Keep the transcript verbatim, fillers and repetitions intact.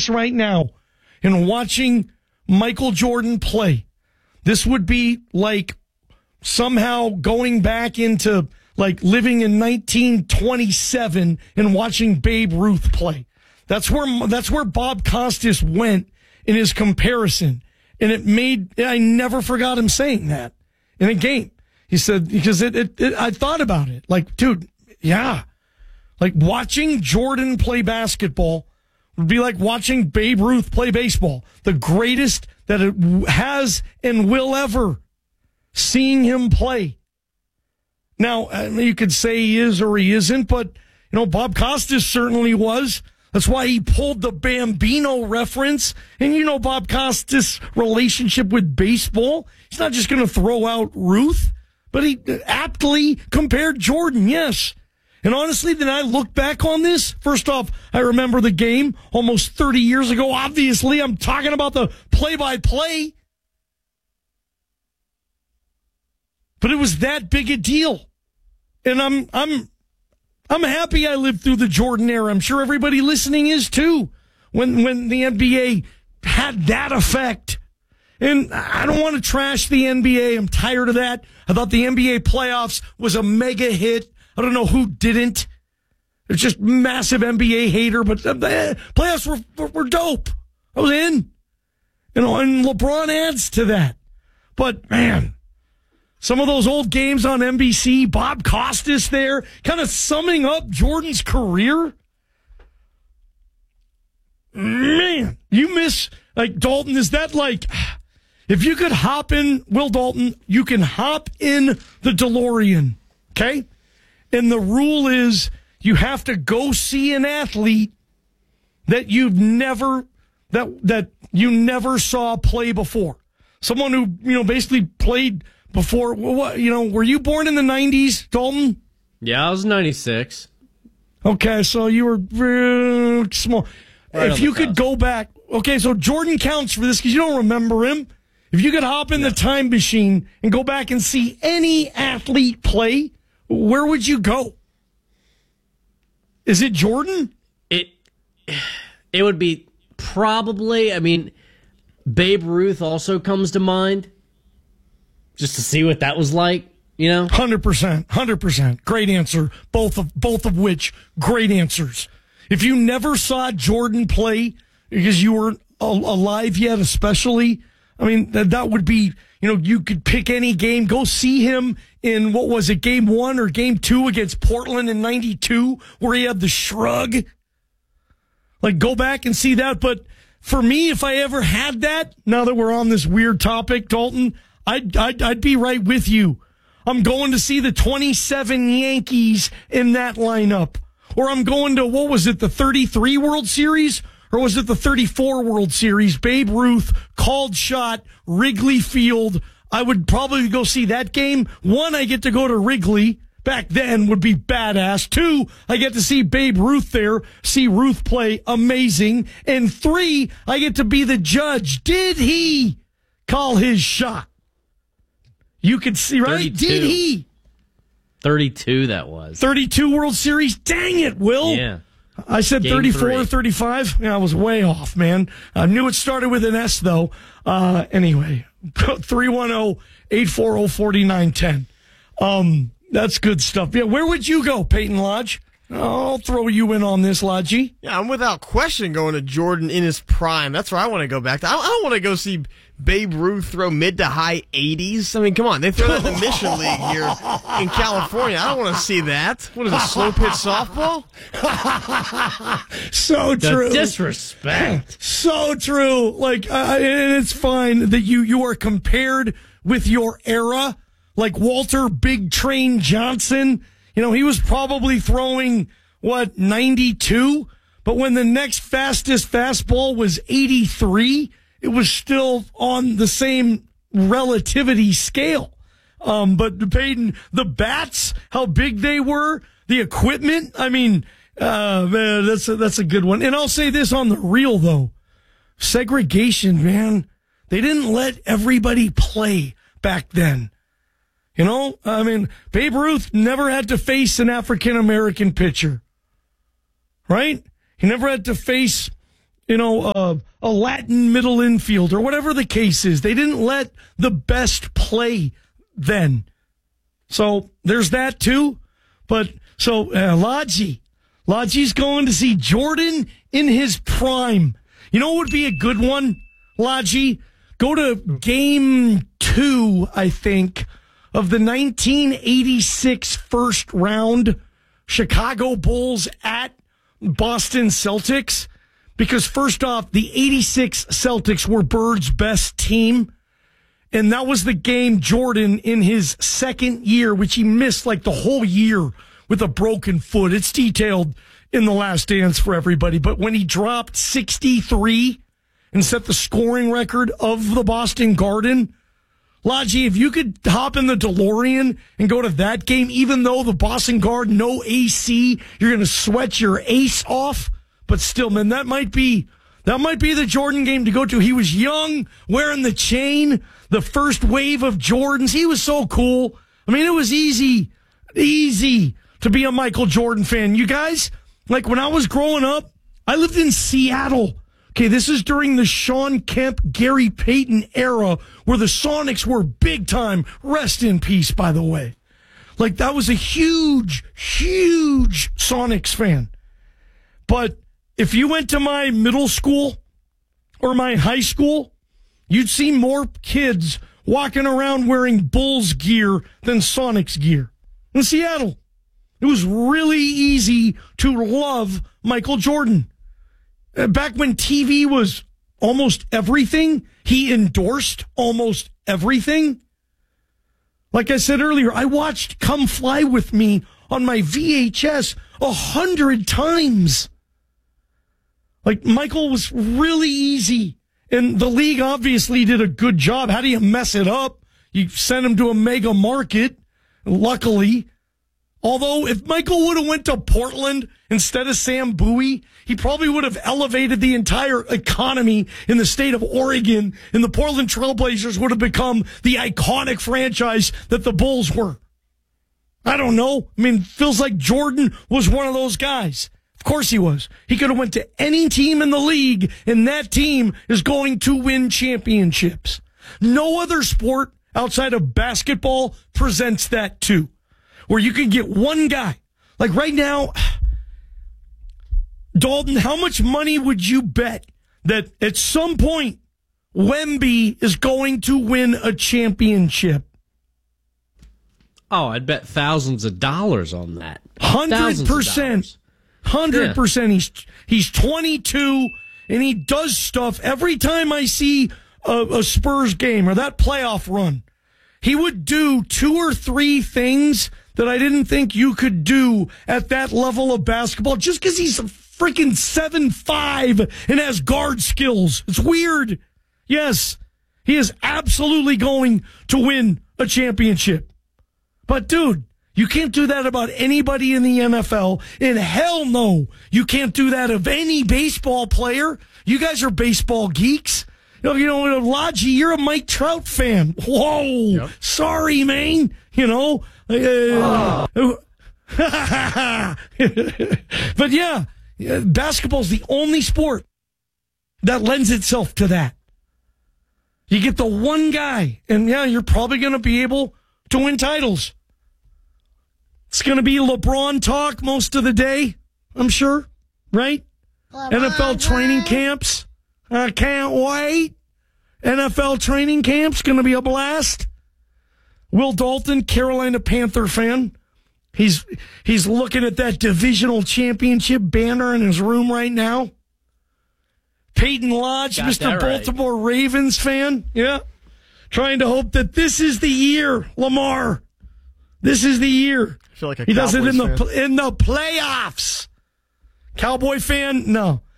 this right now and watching Michael Jordan play, this would be like somehow going back into like living in nineteen twenty-seven and watching Babe Ruth play. That's where that's where Bob Costas went in his comparison. And it made, I never forgot him saying that in a game. He said, because it, it, it I thought about it. Like, dude, yeah. Like watching Jordan play basketball would be like watching Babe Ruth play baseball. The greatest that it has and will ever. Seeing him play. Now, you could say he is or he isn't, but, you know, Bob Costas certainly was. That's why he pulled the Bambino reference. And you know Bob Costas' relationship with baseball. He's not just going to throw out Ruth, but he aptly compared Jordan, yes. And honestly, then I look back on this. First off, I remember the game almost thirty years ago. Obviously, I'm talking about the play-by-play. But it was that big a deal. And I'm I'm I'm happy I lived through the Jordan era. I'm sure everybody listening is too. When when the N B A had that effect. And I don't want to trash the N B A. I'm tired of that. I thought the N B A playoffs was a mega hit. I don't know who didn't. It's just massive N B A hater, but the playoffs were, were, were dope. I was in. You know, and LeBron adds to that. But, man, some of those old games on N B C, Bob Costas there, kind of summing up Jordan's career. Man, you miss, like, Dalton, is that like, if you could hop in, Will Dalton, you can hop in the DeLorean, okay? And the rule is you have to go see an athlete that you've never, that, that you never saw play before. Someone who, you know, basically played before. What, you know, were you born in the nineties, Dalton? Yeah, I was ninety-six. Okay, so you were real small. Right, if you could cusp. Go back, okay, so Jordan counts for this because you don't remember him. If you could hop in no. the time machine and go back and see any athlete play, where would you go? Is it Jordan? It it would be probably, I mean, Babe Ruth also comes to mind. Just to see what that was like, you know? one hundred percent. one hundred percent. Great answer. Both of both of which, great answers. If you never saw Jordan play because you weren't alive yet, especially, I mean, that, that would be, you know, you could pick any game, go see him in, what was it, game one or game two against Portland in ninety-two, where he had the shrug. Like, go back and see that. But for me, if I ever had that, now that we're on this weird topic, Dalton, I'd, I'd, I'd be right with you. I'm going to see the twenty-seven Yankees in that lineup. Or I'm going to, what was it, the thirty-three World Series? Or was it the thirty-four World Series? Babe Ruth, called shot, Wrigley Field. I would probably go see that game. One, I get to go to Wrigley. Back then would be badass. Two, I get to see Babe Ruth there, see Ruth play amazing. And three, I get to be the judge. Did he call his shot? You could see, right? thirty-two. Did he? thirty-two that was. thirty-two World Series? Dang it, Will. Yeah. I said Game thirty-four three. or thirty-five. Yeah, I was way off, man. I knew it started with an S, though. Uh, anyway, three one zero, eight four zero, four nine one zero. Um, that's good stuff. Yeah, where would you go, Peyton Lodge? I'll throw you in on this, Lodgy. Yeah, I'm without question going to Jordan in his prime. That's where I want to go back to. I don't want to go see Babe Ruth throw mid to high eighties. I mean, come on. They throw that in the Mission League here in California. I don't want to see that. What is it, slow pitch softball? So The true. disrespect. So true. Like, uh, and it's fine that you, you are compared with your era. Like Walter Big Train Johnson. You know, he was probably throwing, what, ninety-two? But when the next fastest fastball was eighty-three, it was still on the same relativity scale. Um, but Peyton, the bats, how big they were, the equipment, I mean, uh, man, that's a, that's a good one. And I'll say this on the real, though. Segregation, man. They didn't let everybody play back then. You know, I mean, Babe Ruth never had to face an African-American pitcher, right? He never had to face, you know, uh, a Latin middle infield or whatever the case is. They didn't let the best play then. So there's that too. But so uh, Lodgy, Lodgy's going to see Jordan in his prime. You know what would be a good one, Lodgy? Go to game two, I think, of the nineteen eighty-six first round Chicago Bulls at Boston Celtics. Because first off, the eighty-six Celtics were Bird's best team. And that was the game Jordan in his second year, which he missed like the whole year with a broken foot. It's detailed in The Last Dance for everybody. But when he dropped sixty-three and set the scoring record of the Boston Garden, Lodgy, if you could hop in the DeLorean and go to that game, even though the Boston Garden, no A C, you're going to sweat your ace off. But still, man, that might be that might be the Jordan game to go to. He was young, wearing the chain, the first wave of Jordans. He was so cool. I mean, it was easy, easy to be a Michael Jordan fan. You guys, like when I was growing up, I lived in Seattle. Okay, this is during the Sean Kemp, Gary Payton era where the Sonics were big time. Rest in peace, by the way. Like, that was a huge, huge Sonics fan. But if you went to my middle school or my high school, you'd see more kids walking around wearing Bulls gear than Sonics gear. In Seattle, it was really easy to love Michael Jordan. Back when T V was almost everything, he endorsed almost everything. Like I said earlier, I watched Come Fly With Me on my V H S a hundred times. Like, Michael was really easy. And the league obviously did a good job. How do you mess it up? You send him to a mega market, luckily. Although, if Michael would have went to Portland instead of Sam Bowie, he probably would have elevated the entire economy in the state of Oregon, and the Portland Trailblazers would have become the iconic franchise that the Bulls were. I don't know. I mean, feels like Jordan was one of those guys. Of course he was. He could have went to any team in the league, and that team is going to win championships. No other sport outside of basketball presents that too, where you can get one guy. Like right now, Dalton, how much money would you bet that at some point Wemby is going to win a championship? Oh, I'd bet thousands of dollars on that. Hundred percent. Hundred percent. He's he's twenty-two and he does stuff. Every time I see a, a Spurs game or that playoff run, he would do two or three things that I didn't think you could do at that level of basketball just because he's a freaking seven five and has guard skills. It's weird. Yes, he is absolutely going to win a championship. But, dude, you can't do that about anybody in the N F L. And hell no, you can't do that of any baseball player. You guys are baseball geeks. You know, you know, Lodgy, you're a Mike Trout fan. Whoa. Yep. Sorry, man. You know. Uh, oh. But, yeah, basketball's the only sport that lends itself to that. You get the one guy, and, yeah, you're probably going to be able to win titles. It's going to be LeBron talk most of the day, I'm sure, right? LeBron, N F L training camps. I can't wait. N F L training camp's going to be a blast. Will Dalton, Carolina Panther fan. He's he's looking at that divisional championship banner in his room right now. Peyton Lodge, Got Mister Baltimore right. Ravens fan. Yeah. Trying to hope that this is the year, Lamar. This is the year. I feel like a he does it in fan. the in the playoffs. Cowboy fan? No.